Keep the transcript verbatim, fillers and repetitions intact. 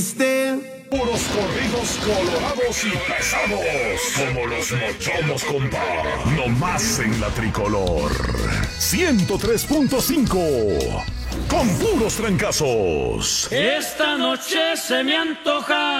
Puros corridos colorados y pesados, como los mochomos, compa. No más en la tricolor. ciento tres punto cinco. Con puros trancazos. Esta noche se me antoja